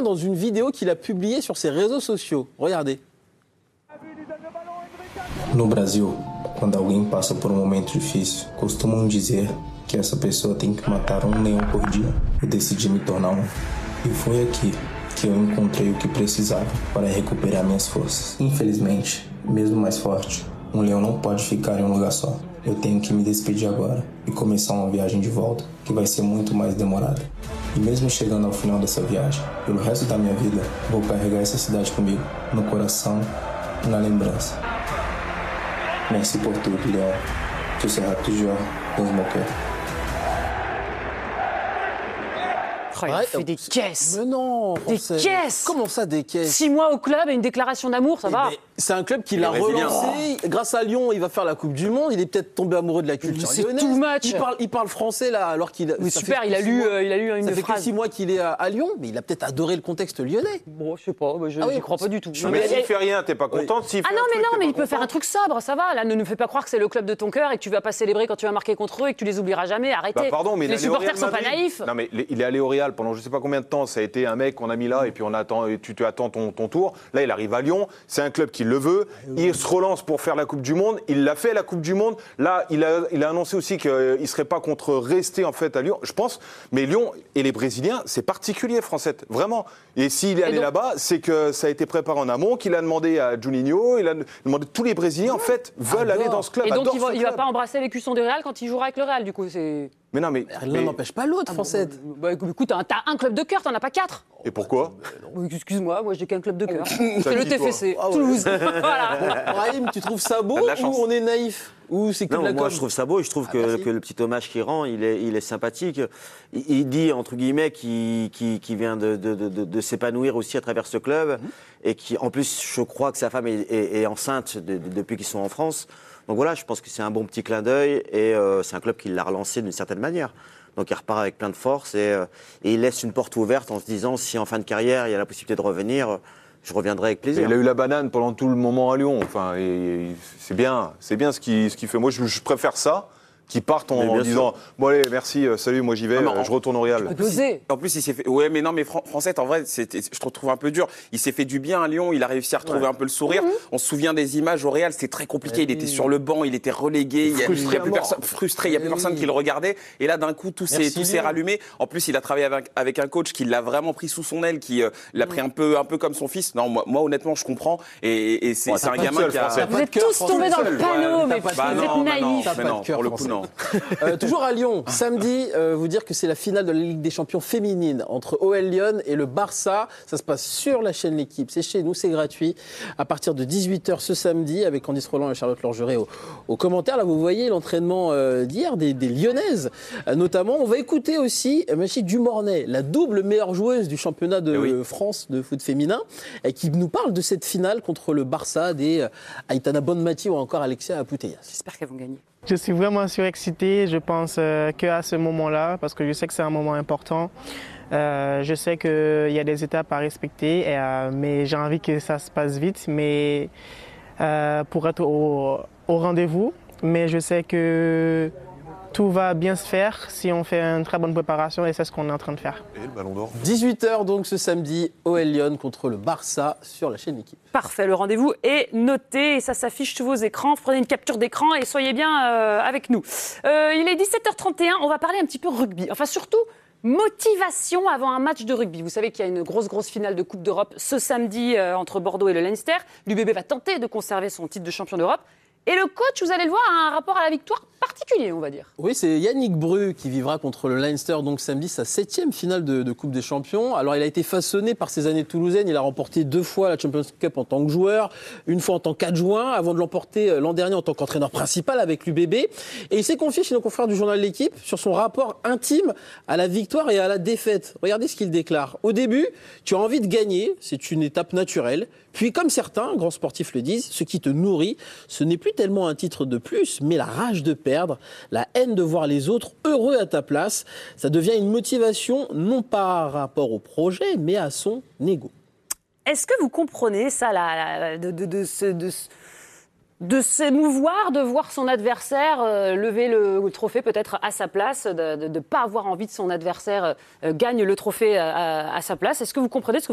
dans une vidéo qu'il a publiée sur ses réseaux sociaux. Regardez. No Brasil, quando alguém passa por momento difícil, costumam dizer que essa pessoa tem que matar leão por dia. Eu decidi me tornar um. E foi aqui que eu encontrei o que precisava para recuperar minhas forças. Infelizmente, mesmo mais forte, leão não pode ficar em lugar só. Eu tenho que me despedir agora e começar uma viagem de volta, que vai ser muito mais demorada. E mesmo chegando ao final dessa viagem, pelo resto da minha vida, vou carregar essa cidade comigo, no coração e na lembrança. Merci pour tout, Léon. Tu seras toujours dans mon cœur. Oh, il fait des caisses. Mais non, des caisses. Comment ça, des caisses? 6 mois au club et une déclaration d'amour, ça va. C'est un club qui l'a relancé. Grâce à Lyon, il va faire la Coupe du Monde. Il est peut-être tombé amoureux de la culture lyonnaise. C'est too much. Il parle français là, alors qu'il. Oui, super. Il a lu une phrase. Ça fait que 6 mois qu'il est à Lyon, mais il a peut-être adoré le contexte lyonnais. Bon, je sais pas. J'y crois pas du tout. Mais s'il fait rien, t'es pas contente. Ah non, mais il peut faire un truc sobre, ça va. Là, ne nous fais pas croire que c'est le club de ton cœur et que tu vas pas célébrer quand tu vas marquer contre eux et que tu les oublieras jamais. Arrêtez. Pardon, mais les supporters sont pas naïfs. Non, mais il est allé au Real pendant je sais pas combien de temps. Ça a été un mec qu'on a mis là et puis tu attends ton tour. Là, il arrive à Lyon. C'est un club qui le veut. Il se relance pour faire la Coupe du Monde. Il l'a fait, la Coupe du Monde. Là, il a annoncé aussi qu'il ne serait pas contre rester en fait à Lyon, je pense. Mais Lyon et les Brésiliens, c'est particulier, Français, vraiment. Et s'il est allé là-bas, c'est que ça a été préparé en amont, qu'il a demandé à Juninho, il a demandé tous les Brésiliens, en fait, veulent aller dans ce club. Et donc, il ne va pas embrasser les cuissons du Real quand il jouera avec le Real, du coup. Mais non, mais l'un n'empêche pas l'autre, Français. Écoute, t'as un club de cœur, t'en as pas 4. Et pourquoi? Excuse-moi, moi j'ai qu'un club de cœur. C'est le TFC, Toulouse. Voilà. Brahim, tu trouves ça beau ou on est naïf? Ou c'est que moi je trouve ça beau et je trouve que le petit hommage qu'il rend, il est sympathique. Il dit, entre guillemets, qu'il vient de s'épanouir aussi à travers ce club et qui, en plus, je crois que sa femme est enceinte depuis qu'ils sont en France. Donc voilà, je pense que c'est un bon petit clin d'œil et c'est un club qui l'a relancé d'une certaine manière. Donc il repart avec plein de force et il laisse une porte ouverte en se disant si en fin de carrière il y a la possibilité de revenir, je reviendrai avec plaisir. Il a eu la banane pendant tout le moment à Lyon. Enfin, c'est bien ce qu'il fait. Moi, je préfère ça. Qui partent en disant bon allez merci salut moi j'y vais je retourne au Real. En plus il s'est fait ouais mais non mais Français en vrai je te trouve un peu dur, il s'est fait du bien à Lyon, il a réussi à retrouver un peu le sourire. On se souvient des images au Real, c'était très compliqué, il était sur le banc, il était relégué, il y a plus personne frustré, il y a plus personne qui le regardait et là d'un coup tout s'est rallumé. En plus il a travaillé avec un coach qui l'a vraiment pris sous son aile, qui l'a pris un peu comme son fils. Non moi honnêtement je comprends et c'est un gamin qui a... Vous êtes tous tombés dans le panneau mais vous êtes naïfs. Non pour le coup non. Toujours à Lyon, samedi, vous dire que c'est la finale de la Ligue des Champions féminine entre OL Lyon et le Barça. Ça se passe sur la chaîne L'Équipe, c'est chez nous, c'est gratuit. À partir de 18h ce samedi, avec Candice Roland et Charlotte Lorgeret aux commentaires. Là, vous voyez l'entraînement d'hier des Lyonnaises. Notamment, on va écouter aussi Mathilde Dumornay, la double meilleure joueuse du championnat de France de foot féminin, qui nous parle de cette finale contre le Barça des Aitana Bonmati ou encore Alexia Putellas. J'espère qu'elles vont gagner. Je suis vraiment surexcitée, je pense qu'à ce moment-là, parce que je sais que c'est un moment important. Je sais qu'il y a des étapes à respecter, mais j'ai envie que ça se passe vite, mais pour être au rendez-vous. Mais je sais que tout va bien se faire si on fait une très bonne préparation et c'est ce qu'on est en train de faire. Et le Ballon d'Or. 18h donc ce samedi, OL Lyon contre le Barça sur la chaîne L'Équipe. Parfait, le rendez-vous est noté et ça s'affiche sur vos écrans. Prenez une capture d'écran et soyez bien avec nous. Il est 17h31, on va parler un petit peu rugby. Enfin surtout, motivation avant un match de rugby. Vous savez qu'il y a une grosse finale de Coupe d'Europe ce samedi entre Bordeaux et le Leinster. L'UBB va tenter de conserver son titre de champion d'Europe. Et le coach, vous allez le voir, a un rapport à la victoire particulier, on va dire. Oui, c'est Yannick Bru qui vivra contre le Leinster, donc samedi, sa 7e finale de Coupe des Champions. Alors, il a été façonné par ses années toulousaines. Il a remporté 2 fois la Champions Cup en tant que joueur, 1 fois en tant qu'adjoint, avant de l'emporter l'an dernier en tant qu'entraîneur principal avec l'UBB. Et il s'est confié chez nos confrères du journal L'Équipe sur son rapport intime à la victoire et à la défaite. Regardez ce qu'il déclare. Au début, tu as envie de gagner, c'est une étape naturelle. Puis, comme certains grands sportifs le disent, ce qui te nourrit, ce n'est plus tellement un titre de plus, mais la rage de perdre, la haine de voir les autres heureux à ta place. Ça devient une motivation, non pas par rapport au projet, mais à son ego. Est-ce que vous comprenez ça, de s'émouvoir, de voir son adversaire lever le trophée peut-être à sa place, de ne pas avoir envie que son adversaire gagne le trophée à sa place? Est-ce que vous comprenez ce que